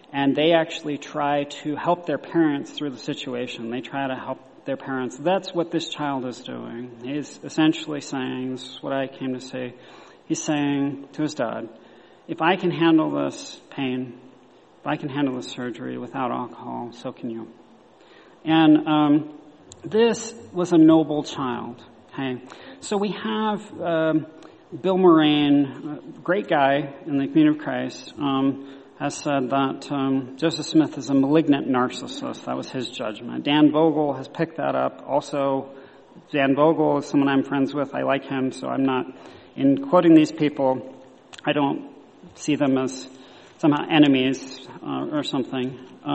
and they actually try to help their parents through the situation. They try to help their parents. That's what this child is doing. He's essentially saying, this is what I came to say, he's saying to his dad, if I can handle this pain, if I can handle this surgery without alcohol, so can you. And this was a noble child. Okay, so we have Bill Moraine, great guy in the Community of Christ, has said that Joseph Smith is a malignant narcissist. That was his judgment. Dan Vogel has picked that up. Also, Dan Vogel is someone I'm friends with. I like him, so I'm not, in quoting these people, I don't see them as somehow enemies or something.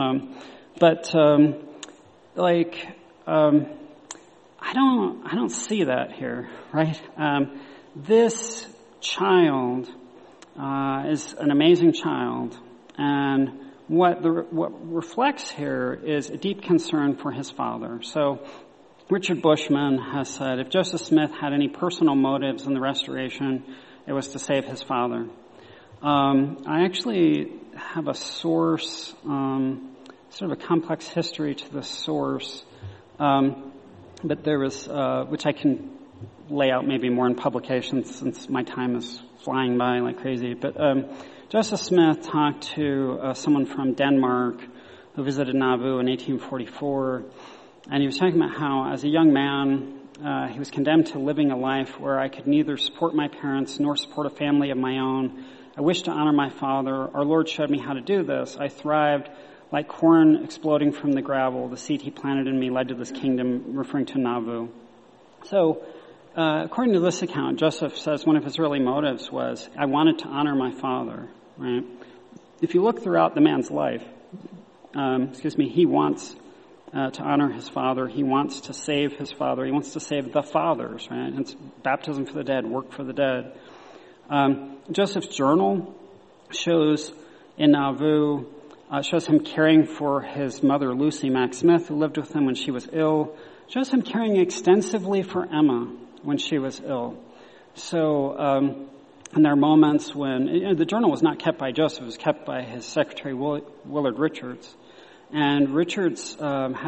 I don't see that here, right? This child is an amazing child, and what reflects here is a deep concern for his father. So Richard Bushman has said, if Joseph Smith had any personal motives in the restoration, it was to save his father. I actually have a source, sort of a complex history to the source, but there was, which I can lay out maybe more in publications since my time is flying by like crazy. But Joseph Smith talked to someone from Denmark who visited Nauvoo in 1844, and he was talking about how, as a young man, he was condemned to living a life where I could neither support my parents nor support a family of my own. I wished to honor my father. Our Lord showed me how to do this. I thrived like corn exploding from the gravel. The seed he planted in me led to this kingdom, referring to Nauvoo. So, according to this account, Joseph says one of his early motives was, I wanted to honor my father, right? If you look throughout the man's life, he wants to honor his father. He wants to save his father. He wants to save the fathers, right? It's baptism for the dead, work for the dead. Joseph's journal shows in Nauvoo, shows him caring for his mother, Lucy Mack Smith, who lived with him when she was ill. Shows him caring extensively for Emma when she was ill. So, and there are moments when, the journal was not kept by Joseph, it was kept by his secretary, Willard Richards. And Richards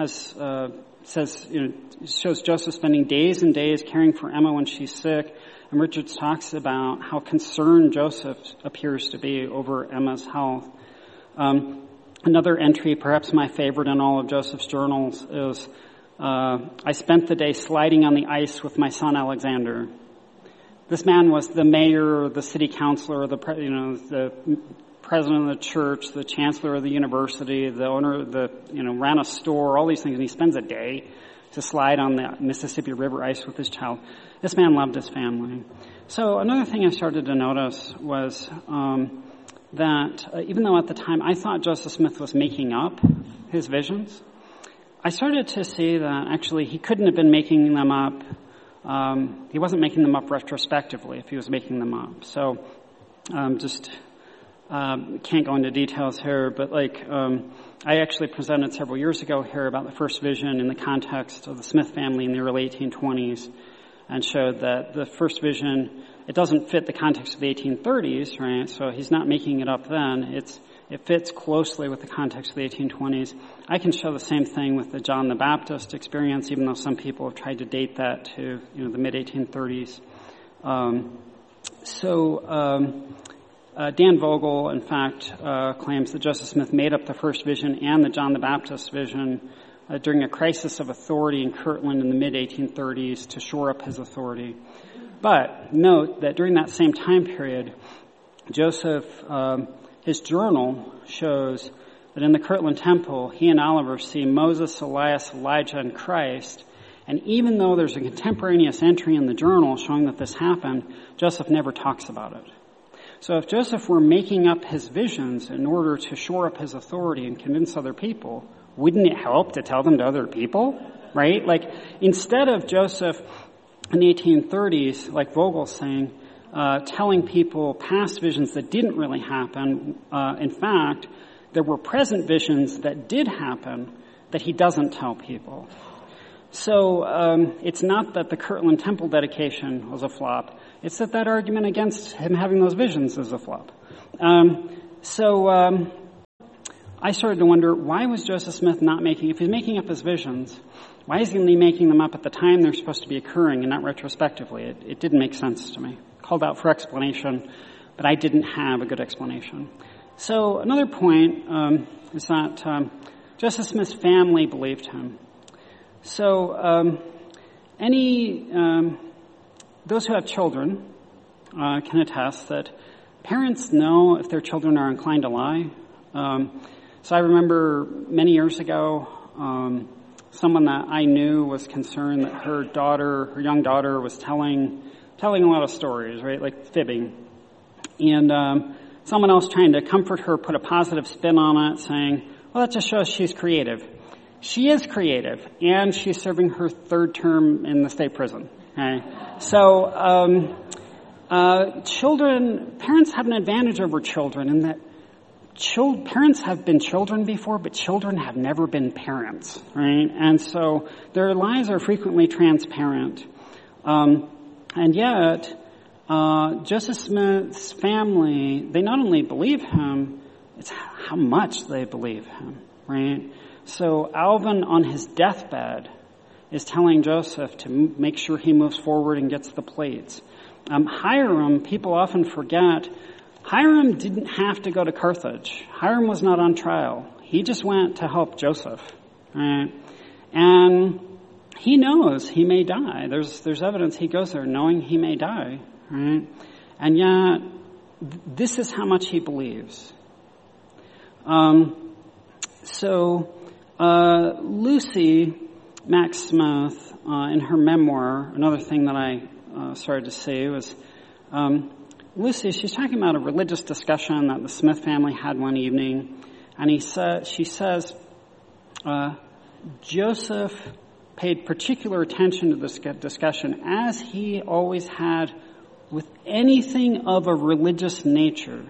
shows Joseph spending days and days caring for Emma when she's sick. And Richards talks about how concerned Joseph appears to be over Emma's health. Another entry, perhaps my favorite in all of Joseph's journals, is, I spent the day sliding on the ice with my son Alexander. This man was the mayor, the city councilor, the president of the church, the chancellor of the university, the owner, ran a store, all these things, and he spends a day to slide on the Mississippi River ice with his child. This man loved his family. So another thing I started to notice was that even though at the time I thought Joseph Smith was making up his visions, I started to see that actually he couldn't have been making them up. He wasn't making them up retrospectively if he was making them up. So can't go into details here, but I actually presented several years ago here about the first vision in the context of the Smith family in the early 1820s, and showed that the first vision, it doesn't fit the context of the 1830s, right? So he's not making it up then. It fits closely with the context of the 1820s. I can show the same thing with the John the Baptist experience, even though some people have tried to date that to the mid-1830s. Dan Vogel, in fact, claims that Joseph Smith made up the first vision and the John the Baptist vision during a crisis of authority in Kirtland in the mid-1830s to shore up his authority. But note that during that same time period, Joseph, his journal shows that in the Kirtland Temple, he and Oliver see Moses, Elias, Elijah, and Christ. And even though there's a contemporaneous entry in the journal showing that this happened, Joseph never talks about it. So if Joseph were making up his visions in order to shore up his authority and convince other people, wouldn't it help to tell them to other people, right? Instead of Joseph in the 1830s, like Vogel's saying, telling people past visions that didn't really happen, in fact, there were present visions that did happen that he doesn't tell people. So it's not that the Kirtland Temple dedication was a flop. It's that argument against him having those visions is a flop. I started to wonder, why was Joseph Smith not if he's making up his visions, why isn't he making them up at the time they're supposed to be occurring and not retrospectively? It didn't make sense to me. Called out for explanation, but I didn't have a good explanation. So another point is that Joseph Smith's family believed him. So those who have children can attest that parents know if their children are inclined to lie. So I remember many years ago, someone that I knew was concerned that her young daughter, was telling a lot of stories, right, like fibbing. And someone else trying to comfort her put a positive spin on it, saying, well, that just shows she's creative. She is creative, and she's serving her third term in the state prison. Okay? So parents have an advantage over children in that parents have been children before, but children have never been parents, right? And so their lives are frequently transparent. And yet, Joseph Smith's family, they not only believe him, it's how much they believe him, right? So Alvin, on his deathbed, is telling Joseph to make sure he moves forward and gets the plates. Hiram, people often forget, Hiram didn't have to go to Carthage. Hiram was not on trial. He just went to help Joseph, right? And he knows he may die. There's evidence he goes there knowing he may die, right? And yet, this is how much he believes. Lucy Max Smith, in her memoir, another thing that I started to see was Lucy, she's talking about a religious discussion that the Smith family had one evening, and she says, Joseph paid particular attention to this discussion, as he always had with anything of a religious nature.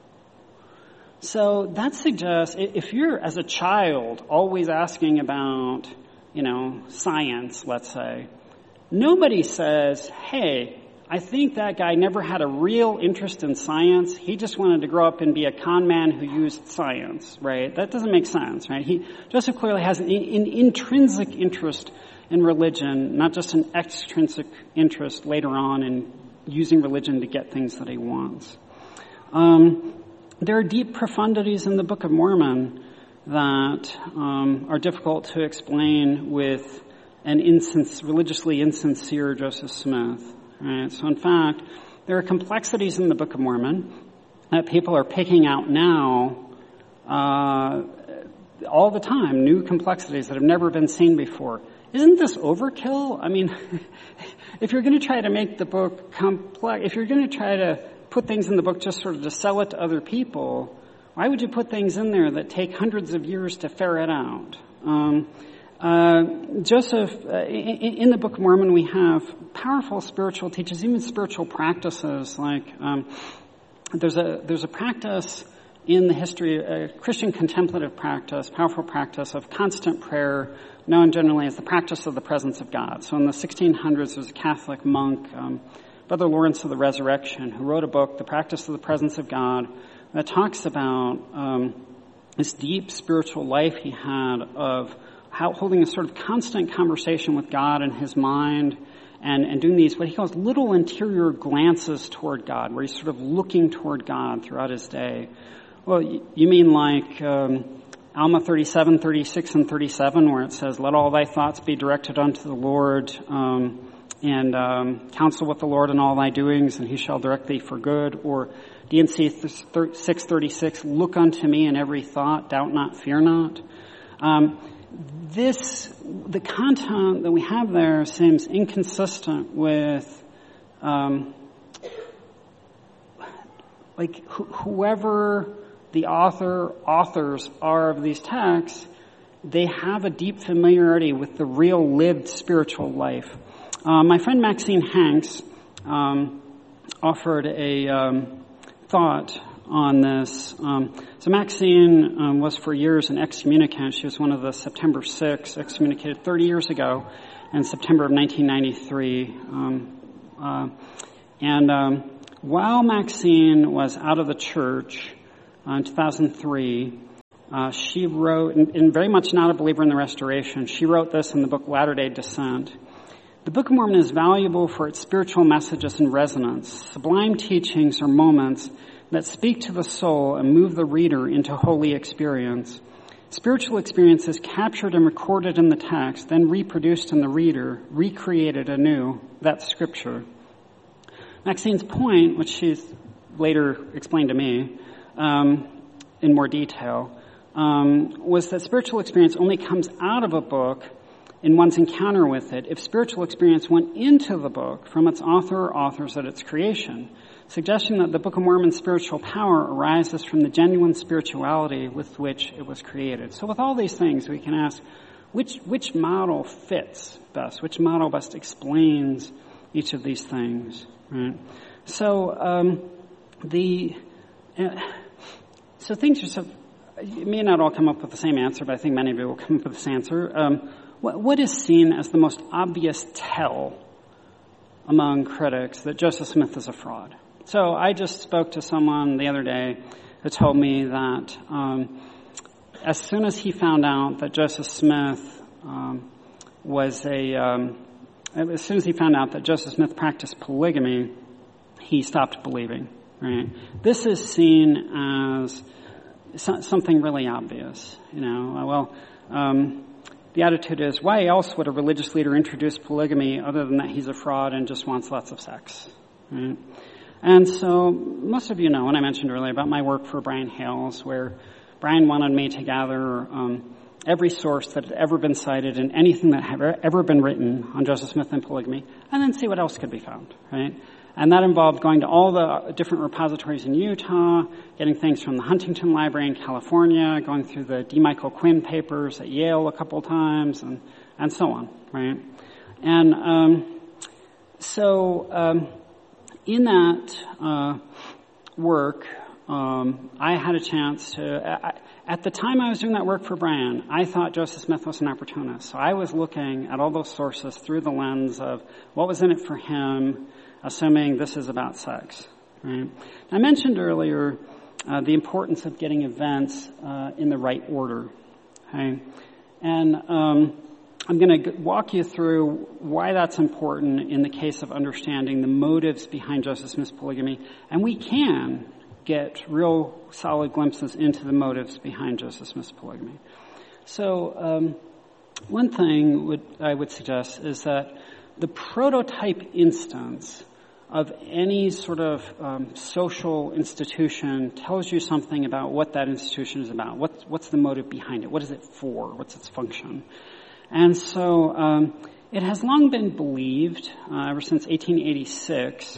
So that suggests, if you're, as a child, always asking about, science, let's say, nobody says, hey, I think that guy never had a real interest in science. He just wanted to grow up and be a con man who used science, right? That doesn't make sense, right? Joseph clearly has an intrinsic interest in religion, not just an extrinsic interest later on in using religion to get things that he wants. There are deep profundities in the Book of Mormon that are difficult to explain with an religiously insincere Joseph Smith. Right? So in fact, there are complexities in the Book of Mormon that people are picking out now all the time, new complexities that have never been seen before. Isn't this overkill? I mean, if you're going to try to make the book complex, if you're going to try to put things in the book just sort of to sell it to other people, why would you put things in there that take hundreds of years to ferret out? Joseph, in the Book of Mormon, we have powerful spiritual teachings, even spiritual practices. Like there's a practice in the history, a Christian contemplative practice, powerful practice of constant prayer, known generally as the practice of the presence of God. So in the 1600s, there's a Catholic monk, Brother Lawrence of the Resurrection, who wrote a book, The Practice of the Presence of God, that talks about this deep spiritual life he had of holding a sort of constant conversation with God in his mind and doing these, what he calls little interior glances toward God, where he's sort of looking toward God throughout his day. Well, you mean like Alma 37, 36, and 37, where it says, let all thy thoughts be directed unto the Lord, and counsel with the Lord in all thy doings, and he shall direct thee for good. Or D&C 636, look unto me in every thought, doubt not, fear not. The content that we have there seems inconsistent with, whoever the authors are of these texts, they have a deep familiarity with the real lived spiritual life. My friend Maxine Hanks offered a thought on this. So Maxine was for years an excommunicant. She was one of the September 6 excommunicated 30 years ago in September of 1993. While Maxine was out of the church in 2003, She wrote, and very much not a believer in the Restoration, she wrote this in the book Latter-day Descent. The Book of Mormon is valuable for its spiritual messages and resonance. Sublime teachings are moments that speak to the soul and move the reader into holy experience. Spiritual experience is captured and recorded in the text, then reproduced in the reader, recreated anew. That's Scripture. Maxine's point, which she's later explained to me in more detail, was that spiritual experience only comes out of a book in one's encounter with it if spiritual experience went into the book from its author or authors at its creation, suggesting that the Book of Mormon's spiritual power arises from the genuine spirituality with which it was created. So with all these things, we can ask, which model fits best? Which model best explains each of these things? Right? So so things are so. You may not all come up with the same answer, but I think many of you will come up with this answer. What is seen as the most obvious tell among critics that Joseph Smith is a fraud? So I just spoke to someone the other day who told me that as soon as he found out that Joseph Smith as soon as he found out that Joseph Smith practiced polygamy, he stopped believing. Right? This is seen as something really obvious. The attitude is, why else would a religious leader introduce polygamy other than that he's a fraud and just wants lots of sex? Right? And so most of you know, and I mentioned earlier about my work for Brian Hales, where Brian wanted me to gather every source that had ever been cited and anything that had ever been written on Joseph Smith and polygamy, and then see what else could be found, right? And that involved going to all the different repositories in Utah, getting things from the Huntington Library in California, going through the D. Michael Quinn papers at Yale a couple times, and so on, right? And in that work, I had a chance to, at the time I was doing that work for Brian, I thought Joseph Smith was an opportunist. So I was looking at all those sources through the lens of what was in it for him, assuming this is about sex. Right? I mentioned earlier the importance of getting events in the right order. Okay? And I'm going to walk you through why that's important in the case of understanding the motives behind Joseph Smith's polygamy. And we can get real solid glimpses into the motives behind Joseph Smith's polygamy. So one thing I would suggest is that the prototype instance of any sort of social institution tells you something about what that institution is about. What's the motive behind it? What is it for? What's its function? And so it has long been believed, ever since 1886,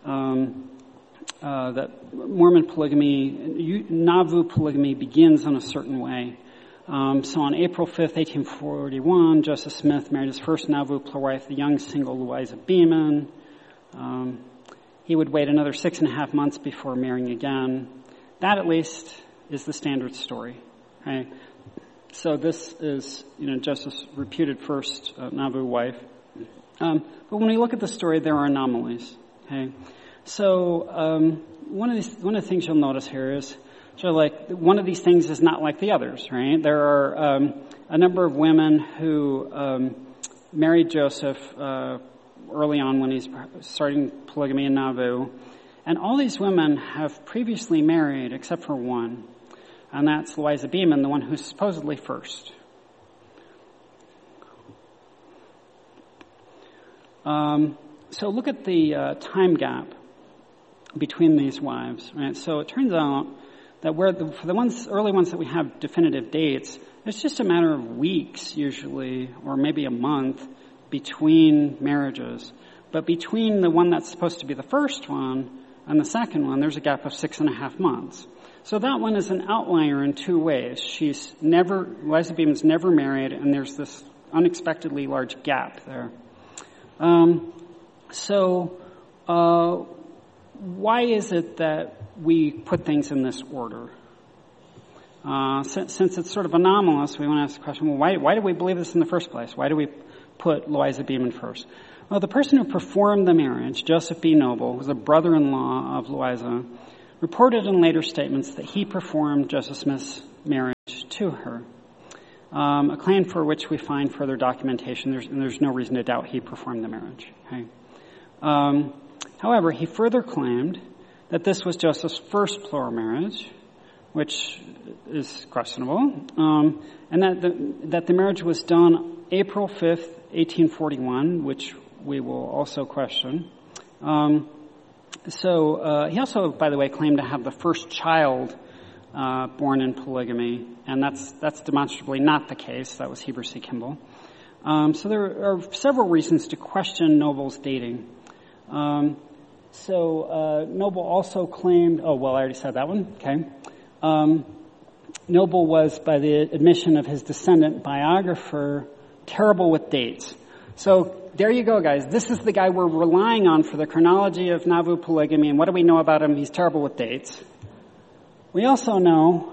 that Mormon polygamy, Nauvoo polygamy, begins in a certain way. So on April 5th, 1841, Joseph Smith married his first Nauvoo wife, the young single Louisa Beeman. He would wait another 6.5 months before marrying again. That, at least, is the standard story. Okay? So this is, Joseph's reputed first Nauvoo wife. But when we look at the story, there are anomalies. Okay? So one of the things you'll notice here is, so like one of these things is not like the others, right? There are a number of women who married Joseph early on when he's starting polygamy in Nauvoo, and all these women have previously married except for one, and that's Louisa Beeman, the one who's supposedly first. So look at the time gap between these wives, right? So it turns out that for the early ones that we have definitive dates, it's just a matter of weeks usually, or maybe a month between marriages. But between the one that's supposed to be the first one and the second one, there's a gap of 6.5 months. So that one is an outlier in two ways. Louisa Beeman's never married, and there's this unexpectedly large gap there. Why is it that we put things in this order? Since it's sort of anomalous, we want to ask the question, well, why do we believe this in the first place? Why do we put Louisa Beeman first? Well, the person who performed the marriage, Joseph B. Noble, who was a brother-in-law of Louisa, reported in later statements that he performed Joseph Smith's marriage to her. A claim for which we find further documentation. There's no reason to doubt he performed the marriage. Okay? However, he further claimed that this was Joseph's first plural marriage, which is questionable, and that the marriage was done April 5th, 1841, which we will also question. So he also, by the way, claimed to have the first child born in polygamy, and that's demonstrably not the case. That was Heber C. Kimball. So there are several reasons to question Noble's dating. Noble also claimed, I already said that one, okay. Noble was, by the admission of his descendant biographer, terrible with dates. So there you go, guys. This is the guy we're relying on for the chronology of Nauvoo polygamy, and what do we know about him? He's terrible with dates. We also know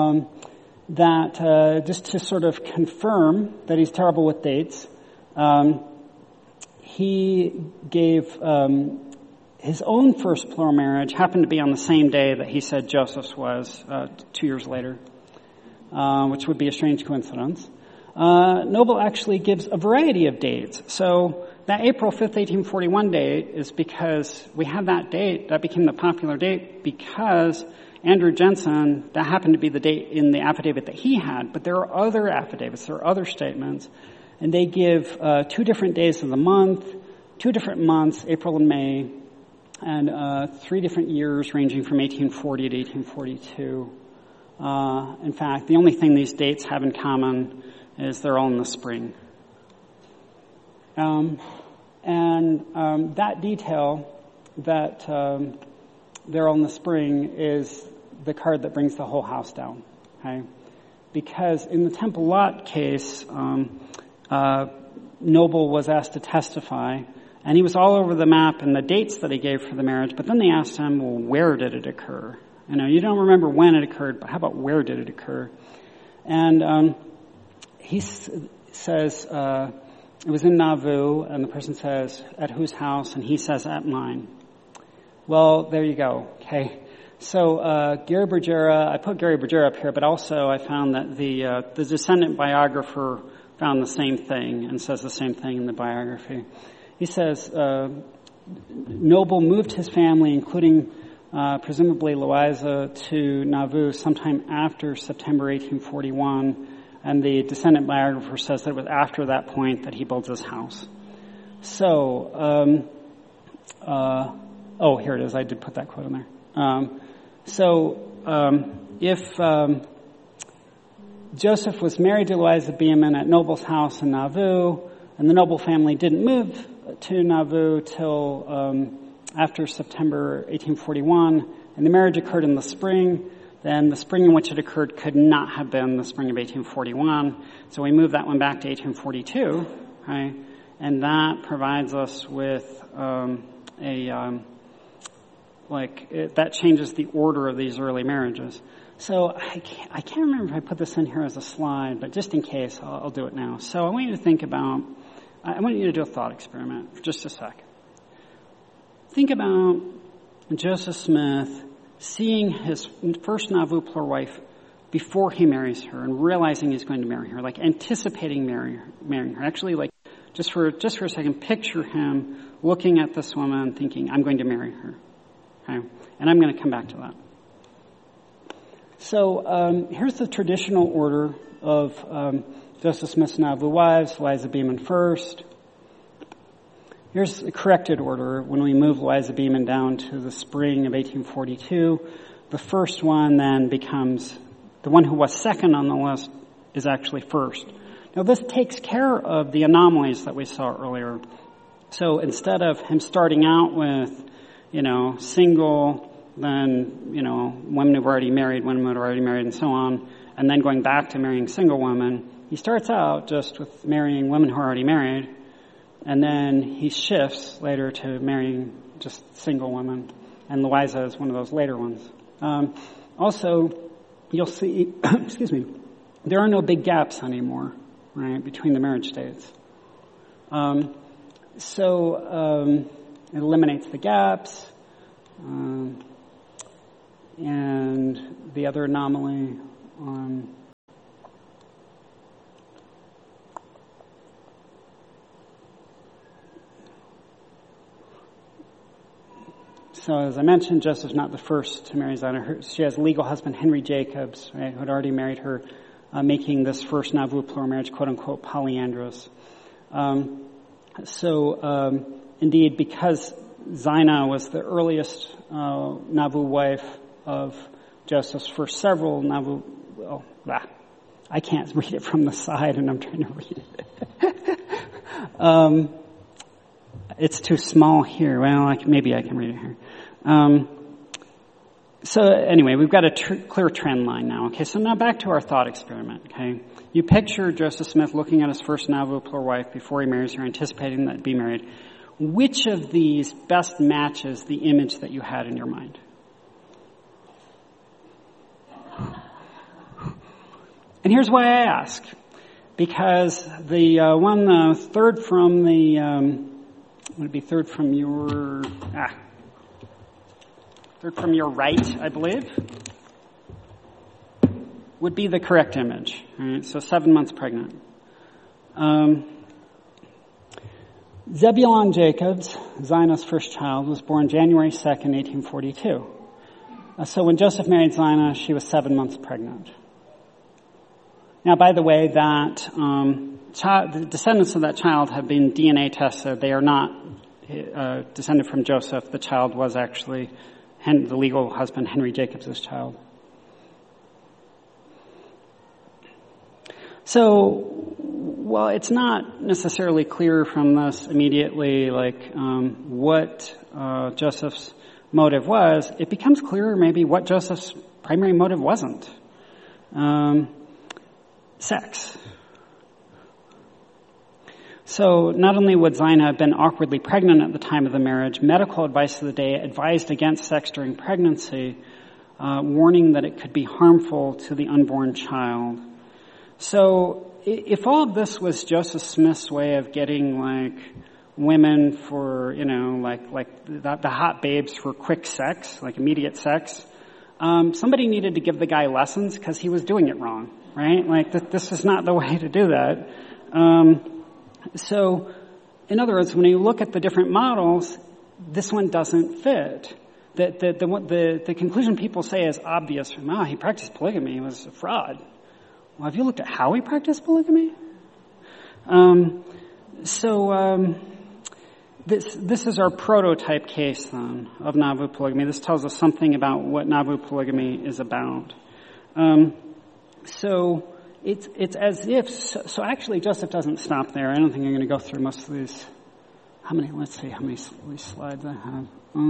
that, just to sort of confirm that he's terrible with dates, he gave his own first plural marriage happened to be on the same day that he said Joseph's was 2 years later, which would be a strange coincidence. Noble actually gives a variety of dates. So that April 5th, 1841 date is because we have that date, that became the popular date because Andrew Jensen, that happened to be the date in the affidavit that he had, but there are other affidavits, there are other statements, and they give 2 different days of the month, 2 different months, April and May, and 3 different years ranging from 1840 to 1842. In fact, the only thing these dates have in common is they're all in the spring. That detail that they're all in the spring is the card that brings the whole house down. Okay? Because in the Temple Lot case, Noble was asked to testify, and he was all over the map and the dates that he gave for the marriage, but then they asked him, well, where did it occur? You don't remember when it occurred, but how about where did it occur? And he says, it was in Nauvoo, and the person says, at whose house? And he says, at mine. Well, there you go, okay? So Gary Bergera, I put Gary Bergera up here, but also I found that the descendant biographer found the same thing and says the same thing in the biography. He says, Noble moved his family, including presumably Louisa, to Nauvoo sometime after September 1841, and the descendant biographer says that it was after that point that he builds his house. So, here it is. I did put that quote in there. If Joseph was married to Louisa Beeman at Noble's house in Nauvoo, and the Noble family didn't move to Nauvoo till after September 1841, and the marriage occurred in the spring, then the spring in which it occurred could not have been the spring of 1841. So we move that one back to 1842, right? And that provides us with that changes the order of these early marriages. So I can't remember if I put this in here as a slide, but just in case, I'll do it now. So I want you to think about, I want you to do a thought experiment for just a second. Think about Joseph Smith seeing his first Nauvoo plural wife before he marries her and realizing he's going to marry her, like anticipating marrying her. Actually, like just for a second, picture him looking at this woman thinking, I'm going to marry her. Okay? And I'm going to come back to that. So here's the traditional order of Joseph Smith's Nauvoo wives, Louisa Beeman first. Here's the corrected order when we move Louisa Beeman down to the spring of 1842. The first one then becomes, the one who was second on the list is actually first. Now this takes care of the anomalies that we saw earlier. So instead of him starting out with, single, then, women who've already married, women who are already married, and so on, and then going back to marrying single women, he starts out just with marrying women who are already married, and then he shifts later to marrying just single women, and Louisa is one of those later ones. Also, you'll see, there are no big gaps anymore, right, between the marriage dates. It eliminates the gaps. And the other anomaly on So as I mentioned, Joseph's not the first to marry Zina. She has a legal husband, Henry Jacobs, right, who had already married her, making this first Nauvoo plural marriage, quote-unquote, polyandrous. Indeed, because Zina was the earliest Nauvoo wife of Joseph's first several Nauvoo, I can't read it from the side, and I'm trying to read it. It's too small here. Well, maybe I can read it here. So anyway, we've got a clear trend line now. Okay, so now back to our thought experiment. Okay, you picture Joseph Smith looking at his first Nauvoo plural wife before he marries her, anticipating that he'd be married. Which of these best matches the image that you had in your mind? And here's why I ask. Because the third from the, would it be third from your right, I believe, would be the correct image. Right? So 7 months pregnant. Zebulon Jacobs, Zina's first child, was born January 2nd, 1842. So when Joseph married Zina, she was 7 months pregnant. Now, by the way, that the descendants of that child have been DNA tested. They are not descended from Joseph. The child was actually the legal husband, Henry Jacobs' child. So, well, it's not necessarily clear from this immediately, what Joseph's motive was. It becomes clearer maybe what Joseph's primary motive wasn't. Sex. So not only would Zina have been awkwardly pregnant at the time of the marriage, medical advice of the day advised against sex during pregnancy, warning that it could be harmful to the unborn child. So if all of this was Joseph Smith's way of getting women for, the hot babes for quick sex, immediate sex, somebody needed to give the guy lessons because he was doing it wrong, right? This is not the way to do that. So, in other words, when you look at the different models, this one doesn't fit. The conclusion people say is obvious. He practiced polygamy. He was a fraud. Well, have you looked at how he practiced polygamy? This is our prototype case, then, of Nauvoo polygamy. This tells us something about what Nauvoo polygamy is about. It's as if, so actually Joseph doesn't stop there. I don't think I'm going to go through most of these. Let's see how many slides I have.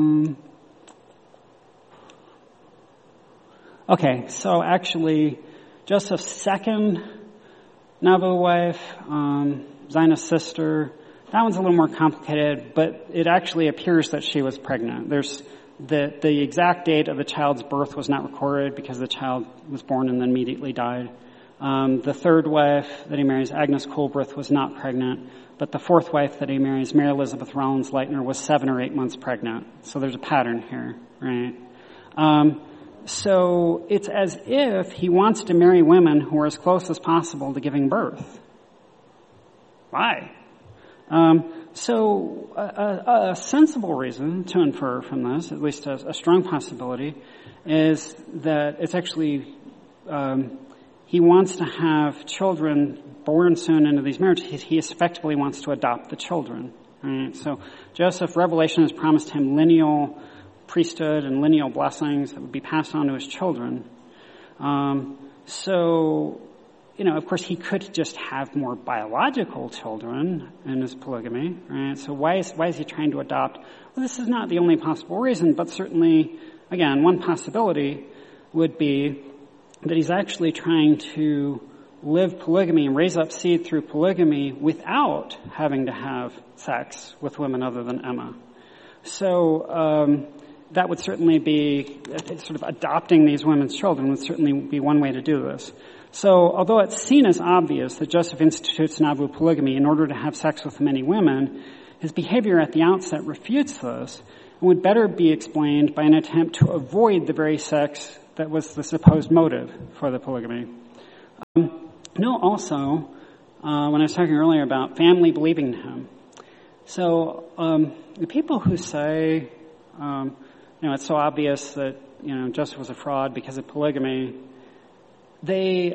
Okay, so actually Joseph's second Nauvoo wife, Zina's sister, that one's a little more complicated, but it actually appears that she was pregnant. There's the exact date of the child's birth was not recorded because the child was born and then immediately died. The third wife that he marries, Agnes Coolbrith, was not pregnant, but the fourth wife that he marries, Mary Elizabeth Rollins Leitner, was 7 or 8 months pregnant. So there's a pattern here, right? So it's as if he wants to marry women who are as close as possible to giving birth. Why? A sensible reason to infer from this, at least a strong possibility, is that it's actually he wants to have children born soon into these marriages. He effectively wants to adopt the children. Right? So Joseph, Revelation has promised him lineal priesthood and lineal blessings that would be passed on to his children. Of course, he could just have more biological children in his polygamy, right? So why is he trying to adopt? Well, this is not the only possible reason, but certainly, again, one possibility would be that he's actually trying to live polygamy and raise up seed through polygamy without having to have sex with women other than Emma. So that would certainly be, sort of adopting these women's children would certainly be one way to do this. So although it's seen as obvious that Joseph institutes Nauvoo polygamy in order to have sex with many women, his behavior at the outset refutes this and would better be explained by an attempt to avoid the very sex that was the supposed motive for the polygamy. Note also, when I was talking earlier about family believing him. So the people who say it's so obvious that, Joseph was a fraud because of polygamy, they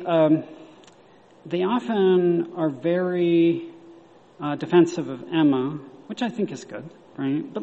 often are very defensive of Emma, which I think is good, right? But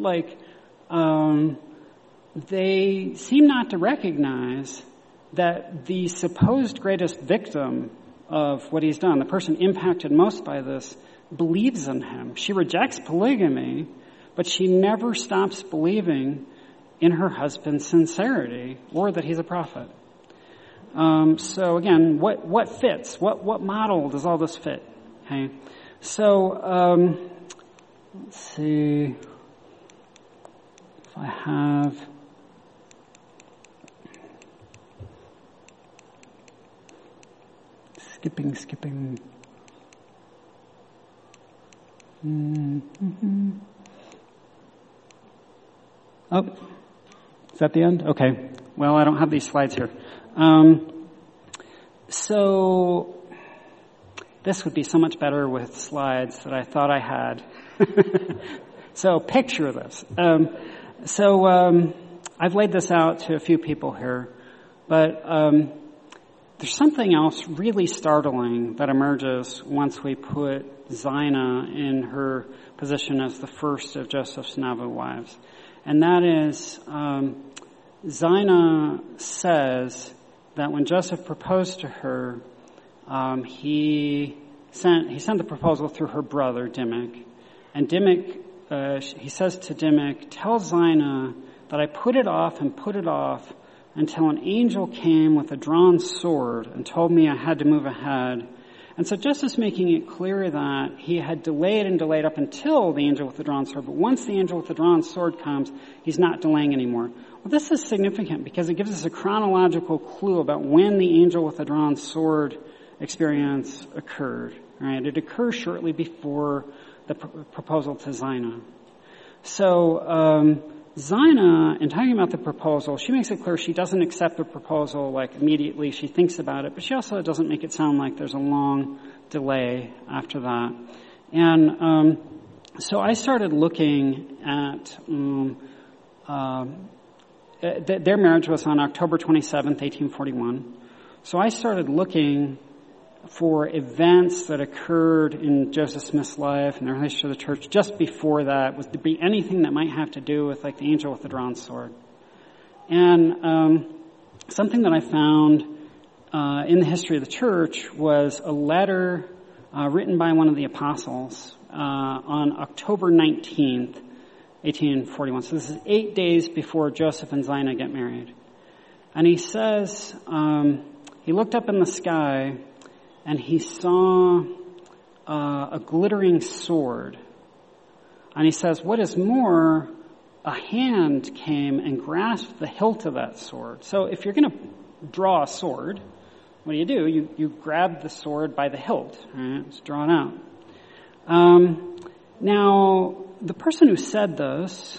they seem not to recognize that the supposed greatest victim of what he's done, the person impacted most by this, believes in him. She rejects polygamy, but she never stops believing in her husband's sincerity or that he's a prophet. So again, what fits? What model does all this fit? Okay. So, let's see if I have... Skipping. Mm-hmm. Oh, is that the end? Okay. Well, I don't have these slides here. So this would be so much better with slides that I thought I had. So picture this. I've laid this out to a few people here, but there's something else really startling that emerges once we put Zina in her position as the first of Joseph's Nauvoo wives. And that is, Zina says that when Joseph proposed to her, he sent the proposal through her brother, Dimmick. And Dimmick, he says to Dimmick, "Tell Zina that I put it off until an angel came with a drawn sword and told me I had to move ahead." And so Joseph's making it clear that he had delayed up until the angel with the drawn sword. But once the angel with the drawn sword comes, he's not delaying anymore. Well, this is significant because it gives us a chronological clue about when the angel with the drawn sword experience occurred. Right? It occurs shortly before the proposal to Zina. So, Zina, in talking about the proposal, she makes it clear she doesn't accept the proposal immediately. She thinks about it, but she also doesn't make it sound like there's a long delay after that. And so I started looking at their marriage was on October 27th, 1841. So I started looking for events that occurred in Joseph Smith's life and their relationship to the church just before that. Was to be anything that might have to do with the angel with the drawn sword. And something that I found in the history of the church was a letter written by one of the apostles on October 19th, 1841. So this is 8 days before Joseph and Zina get married. And he says, he looked up in the sky and he saw a glittering sword. And he says, what is more, a hand came and grasped the hilt of that sword. So if you're going to draw a sword, what do? You grab the sword by the hilt. Right? It's drawn out. Now, the person who said this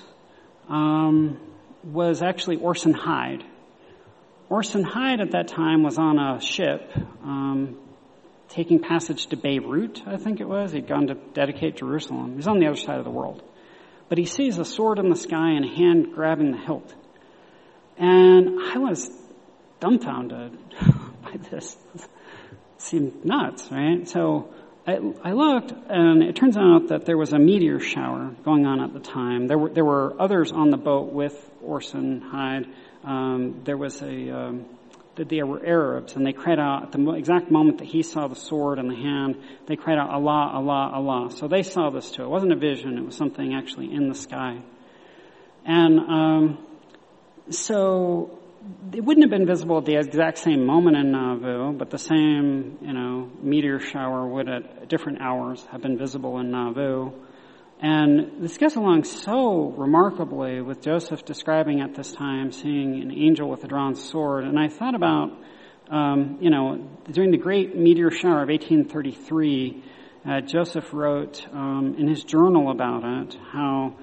was actually Orson Hyde. Orson Hyde at that time was on a ship taking passage to Beirut, I think it was. He'd gone to dedicate Jerusalem. He's on the other side of the world. But he sees a sword in the sky and a hand grabbing the hilt. And I was dumbfounded by this. It seemed nuts, right? So I looked, and it turns out that there was a meteor shower going on at the time. There were others on the boat with Orson Hyde. There were Arabs, and they cried out at the exact moment that he saw the sword in the hand. They cried out, "Allah, Allah, Allah." So they saw this too. It wasn't a vision; it was something actually in the sky. And so it wouldn't have been visible at the exact same moment in Nauvoo, but the same, meteor shower would at different hours have been visible in Nauvoo. And this goes along so remarkably with Joseph describing at this time seeing an angel with a drawn sword. And I thought about, during the great meteor shower of 1833, Joseph wrote in his journal about it how,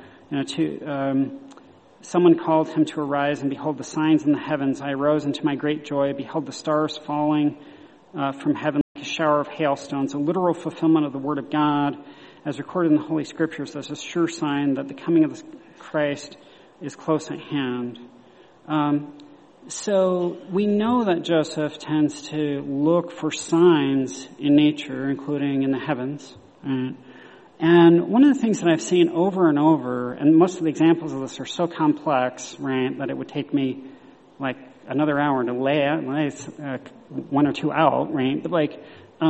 someone called him to arise and behold the signs in the heavens. I arose into my great joy, beheld the stars falling from heaven like a shower of hailstones, a literal fulfillment of the word of God as recorded in the Holy Scriptures as a sure sign that the coming of the Christ is close at hand. So we know that Joseph tends to look for signs in nature, including in the heavens. Right? And one of the things that I've seen over and over, and most of the examples of this are so complex, right, that it would take me like another hour to lay one or two out, right? But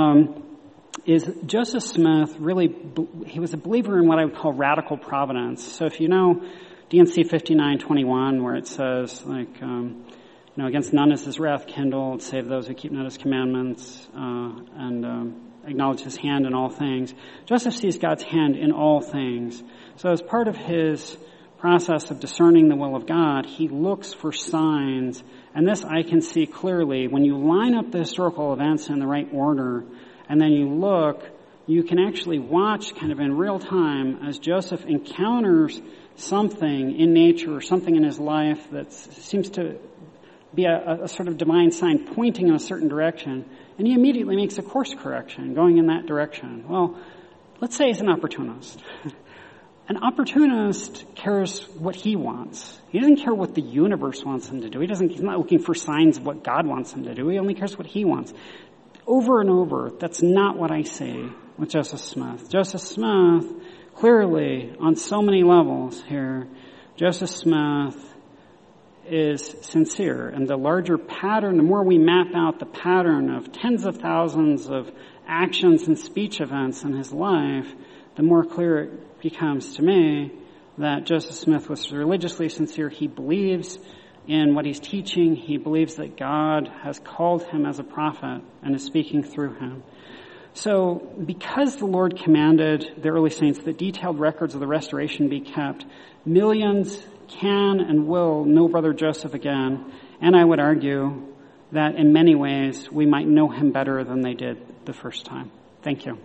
is Joseph Smith really, he was a believer in what I would call radical providence. So if you know D&C 59:21, where it says, against none is his wrath kindled, save those who keep not his commandments, and acknowledge his hand in all things. Joseph sees God's hand in all things. So as part of his process of discerning the will of God, he looks for signs. And this I can see clearly. When you line up the historical events in the right order, and then you look, you can actually watch kind of in real time as Joseph encounters something in nature or something in his life that seems to be a sort of divine sign pointing in a certain direction, and he immediately makes a course correction going in that direction. Well, let's say he's an opportunist. An opportunist cares what he wants. He doesn't care what the universe wants him to do. He's not looking for signs of what God wants him to do. He only cares what he wants. Over and over, that's not what I see with Joseph Smith. Joseph Smith, clearly, on so many levels here, Joseph Smith is sincere. And the larger pattern, the more we map out the pattern of tens of thousands of actions and speech events in his life, the more clear it becomes to me that Joseph Smith was religiously sincere. He believes in what he's teaching. He believes that God has called him as a prophet and is speaking through him. So because the Lord commanded the early saints that detailed records of the restoration be kept, millions can and will know Brother Joseph again, and I would argue that in many ways we might know him better than they did the first time. Thank you.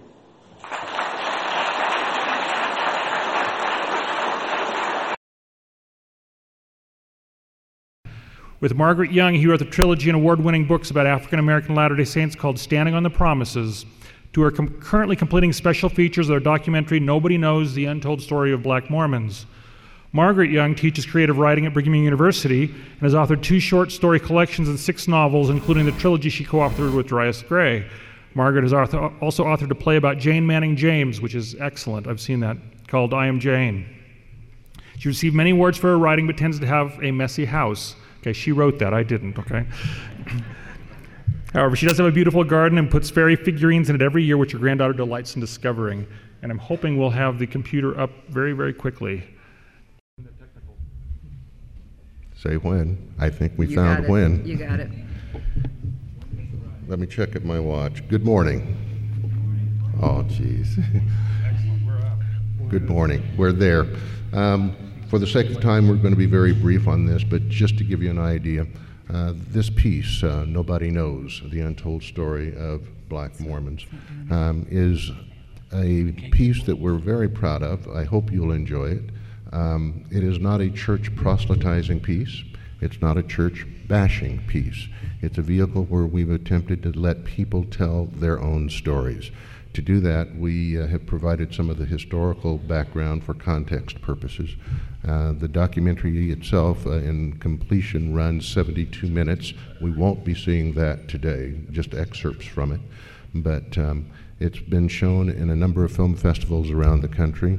With Margaret Young, he wrote the trilogy and award-winning books about African-American Latter-day Saints called Standing on the Promises. Two are currently completing special features of their documentary, Nobody Knows, The Untold Story of Black Mormons. Margaret Young teaches creative writing at Brigham Young University and has authored 2 short story collections and 6 novels, including the trilogy she co-authored with Darius Gray. Margaret has also authored a play about Jane Manning James, which is excellent. I've seen that, called I Am Jane. She received many awards for her writing, but tends to have a messy house. Okay, she wrote that, I didn't, okay? However, she does have a beautiful garden and puts fairy figurines in it every year, which her granddaughter delights in discovering. And I'm hoping we'll have the computer up very, very quickly. Say when. I think we found when. You got it. Let me check at my watch. Good morning. Oh, geez. Excellent, we're up. Good morning. We're there. For the sake of time, we're going to be very brief on this, but just to give you an idea, this piece, Nobody Knows, The Untold Story of Black Mormons, is a piece that we're very proud of. I hope you'll enjoy it. It is not a church proselytizing piece. It's not a church bashing piece. It's a vehicle where we've attempted to let people tell their own stories. To do that, we have provided some of the historical background for context purposes. The documentary itself, in completion, runs 72 minutes. We won't be seeing that today, just excerpts from it. But it's been shown in a number of film festivals around the country.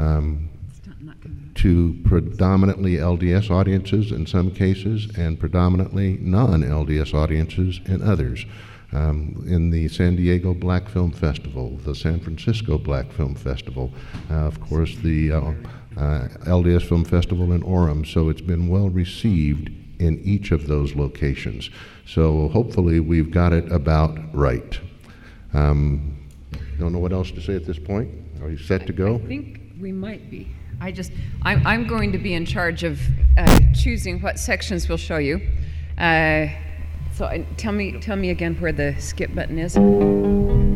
To predominantly LDS audiences in some cases, and predominantly non-LDS audiences in others. In the San Diego Black Film Festival, the San Francisco Black Film Festival, of course the LDS Film Festival in Orem. So it's been well received in each of those locations. So hopefully we've got it about right. Don't know what else to say at this point. Are you set to go? I think we might be. I'm going to be in charge of choosing what sections we'll show you. So tell me again where the skip button is.